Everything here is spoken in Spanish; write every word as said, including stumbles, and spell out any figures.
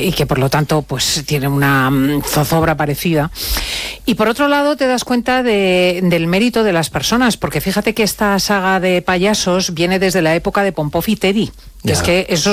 y que por lo tanto pues tiene una um, zozobra parecida. Y por otro lado te das cuenta de, del mérito de las personas, porque fíjate que esta saga de payasos viene desde la época de Pompó y Teddy, que es que esos